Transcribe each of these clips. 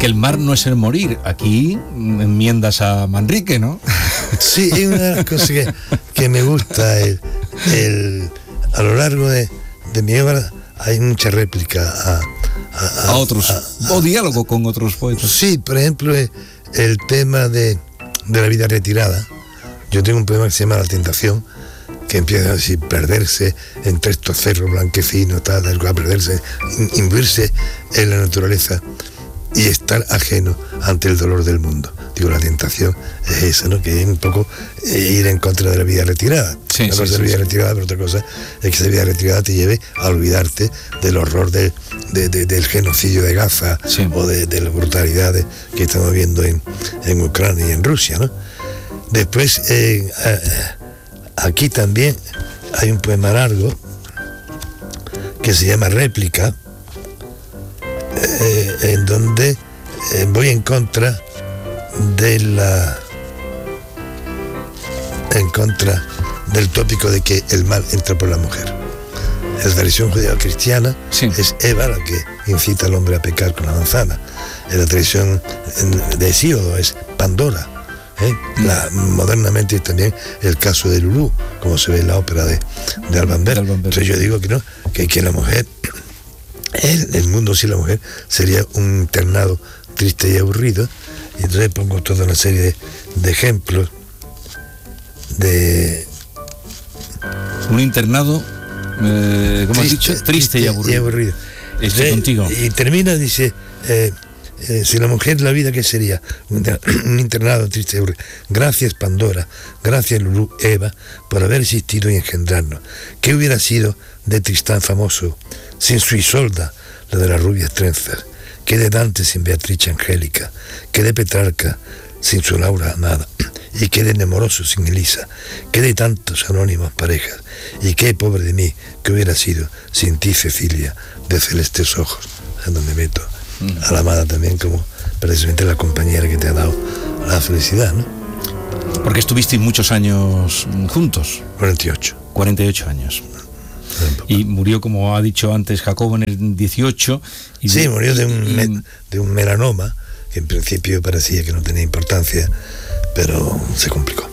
Que el mar no es el morir. Aquí enmiendas a Manrique, ¿no? Sí, es una de las cosas que me gusta. A lo largo de mi obra hay mucha réplica a otros, o diálogo con otros poetas. Sí, por ejemplo, el tema de la vida retirada. Yo tengo un poema que se llama La tentación, que empieza así, perderse entre estos cerros blanquecinos, a perderse, imbuirse en la naturaleza y estar ajeno ante el dolor del mundo. Digo, la tentación es eso, ¿no? Que es un poco ir en contra de la vida retirada. Sí, una cosa es la vida retirada, pero otra cosa es que esa vida retirada te lleve a olvidarte del horror del genocidio de Gaza, sí, o de las brutalidades que estamos viendo en Ucrania y en Rusia, ¿no? Después, aquí también hay un poema largo que se llama Réplica, en donde voy en contra del tópico de que el mal entra por la mujer. En la tradición judeo-cristiana, sí, es Eva la que incita al hombre a pecar con la manzana. En la tradición de Hesíodo es Pandora. Modernamente también el caso de Lulú, como se ve en la ópera de Alban Berg. Entonces yo digo que la mujer, el mundo sin la mujer sería un internado triste y aburrido. Y entonces pongo toda una serie de ejemplos de un internado, ¿cómo has dicho? Triste y aburrido. Estoy contigo. Y termina, dice, si la mujer, la vida, ¿qué sería? Un internado triste y aburrido. Gracias, Pandora, gracias, Lulú, Eva, por haber existido y engendrarnos. ¿Qué hubiera sido de Tristán famoso sin su Isolda, la de las rubias trenzas? ¿Qué de Dante sin Beatriz Angélica? ¿Qué de Petrarca sin su Laura amada? ¿Y qué de Nemoroso sin Elisa? ¿Qué de tantos anónimos parejas? ¿Y qué, pobre de mí, que hubiera sido sin ti, Cecilia, de celestes ojos? En donde meto a la amada también como precisamente la compañera que te ha dado la felicidad, ¿no? Porque estuvisteis muchos años juntos. 48 años. Y murió, como ha dicho antes Jacobo, en el 18. Sí, murió de un melanoma, que en principio parecía que no tenía importancia, pero se complicó.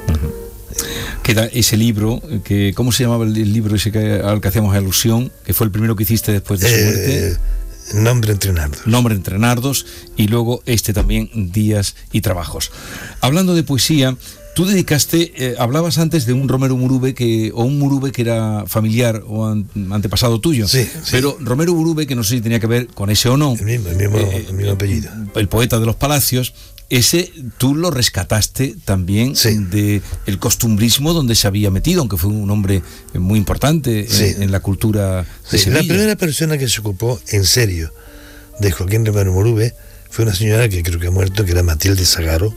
Queda ese libro, ¿cómo se llamaba el libro ese al que hacíamos alusión? Que fue el primero que hiciste después de su muerte. Nombre entre nardos. Nombre entre nardos, y luego este también, Días y Trabajos. Hablando de poesía, tú dedicaste, hablabas antes de un Romero Murube un Murube que era familiar o antepasado tuyo. Sí. Pero Romero Murube, que no sé si tenía que ver con ese o no. El mismo apellido. El poeta de los palacios. Ese tú lo rescataste también, sí, de el costumbrismo donde se había metido, aunque fue un hombre muy importante, sí, en la cultura de Sevilla. La primera persona que se ocupó en serio de Joaquín Romero Murube fue una señora que creo que ha muerto, que era Matilde Sagaro.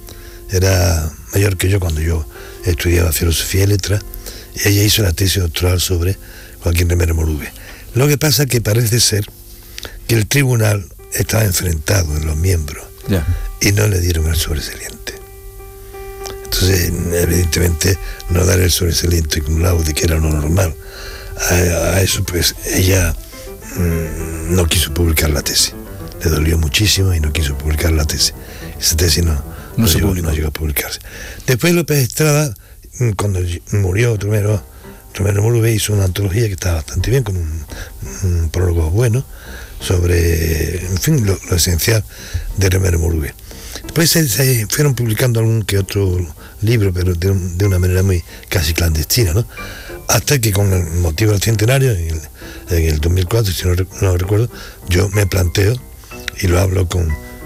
Era mayor que yo cuando yo estudiaba filosofía y letras, y ella hizo la tesis doctoral sobre Joaquín Romero Murube. Lo que pasa es que parece ser que el tribunal estaba enfrentado en los miembros, yeah, y no le dieron el sobresaliente. Entonces, evidentemente, no dar el sobresaliente cum laude, que era lo normal, a eso, pues ella no quiso publicar la tesis. Le dolió muchísimo y no quiso publicar la tesis. Esa tesis no llegó a publicarse. Después López Estrada, cuando murió Romero Murube, hizo una antología que estaba bastante bien, con un prólogo bueno sobre, en fin, lo esencial de Romero Murube. Después se fueron publicando algún que otro libro, pero de una manera muy casi clandestina, ¿no? Hasta que, con el motivo del centenario, en el 2004, si no recuerdo, yo me planteo, y lo hablo con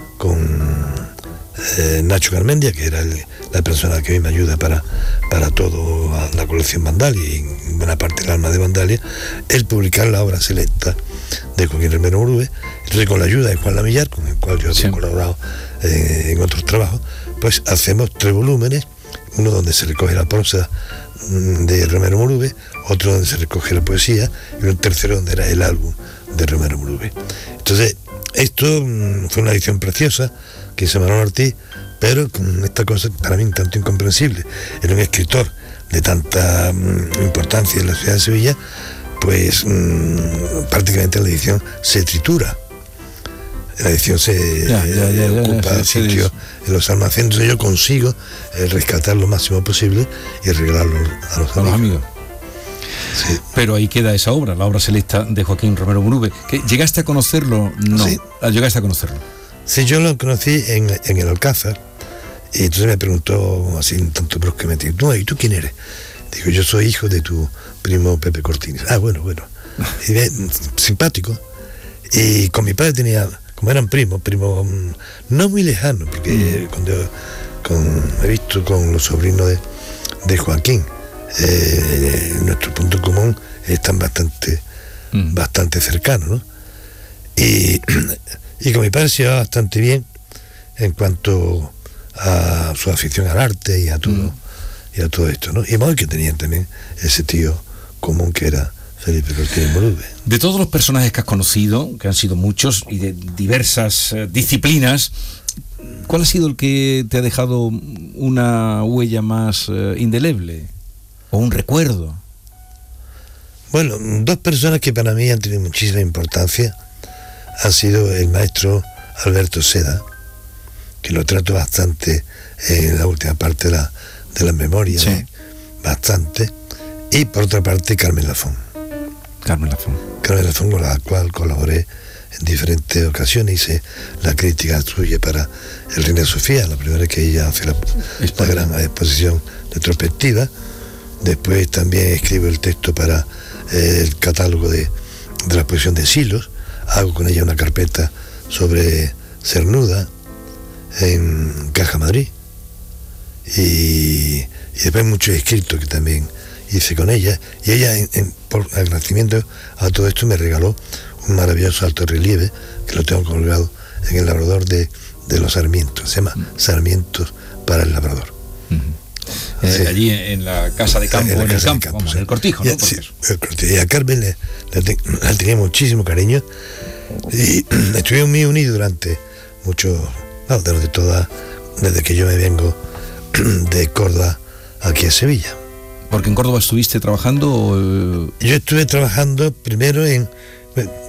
Nacho Garmendia, que era la persona que hoy me ayuda para toda la colección Vandalia y en buena parte del alma de Vandalia, el publicar la obra selecta de Joaquín Romero Murube. Entonces, con la ayuda de Juan Lamillar, con el cual yo he colaborado en otros trabajos, pues hacemos 3 volúmenes, uno donde se recoge la prosa de Romero Murube, otro donde se recoge la poesía, y un tercero donde era el álbum de Romero Murube. Entonces, esto fue una edición preciosa que hizo Manuel Ortiz, pero con esta cosa para mí un tanto incomprensible. Era un escritor de tanta importancia en la ciudad de Sevilla, pues prácticamente la edición se tritura. la edición se ocupa sitio en los almacenes, entonces yo consigo rescatar lo máximo posible y regalarlo a los amigos. Sí. Pero ahí queda esa obra, la obra selecta de Joaquín Romero Murube. ¿Llegaste a conocerlo? No. Sí. ¿Llegaste a conocerlo? Sí, yo lo conocí en el Alcázar, y entonces me preguntó así un tanto bruscamente, no, ¿y tú quién eres? Digo, yo soy hijo de tu primo Pepe Cortines. Ah, bueno. Y simpático. Y con mi padre tenía, como eran primos no muy lejanos, porque cuando he visto con los sobrinos de Joaquín, nuestro punto común están bastante cercanos, ¿no? Y con mi padre se llevaba bastante bien en cuanto a su afición al arte y a todo esto, ¿no? Y muy que tenían también ese tío común que era Felipe Cortines Murube. De todos los personajes que has conocido, que han sido muchos y de diversas disciplinas, ¿cuál ha sido el que te ha dejado una huella más indeleble o un recuerdo? Bueno, dos personas que para mí han tenido muchísima importancia han sido el maestro Alberto Seda, que lo trato bastante en la última parte de la memoria, sí. Bastante, y por otra parte Carmen Lafón, con la cual colaboré en diferentes ocasiones. Hice la crítica suya para el Reina Sofía, la primera vez que ella hace la gran exposición retrospectiva. Después también escribo el texto para el catálogo de la exposición de Silos. Hago con ella una carpeta sobre Cernuda en Caja Madrid, y después muchos escritos que también hice con ella, y ella por agradecimiento a todo esto me regaló un maravilloso alto relieve que lo tengo colgado en el labrador de los Sarmientos, se llama Sarmientos para el labrador. Allí en la casa de campo, en el Cortijo, ¿no? Sí, el Cortijo. Y a Carmen le tenía muchísimo cariño, y estuvimos muy unidos durante desde que yo me vengo de Córdoba aquí a Sevilla. ¿Porque en Córdoba estuviste trabajando? Yo estuve trabajando primero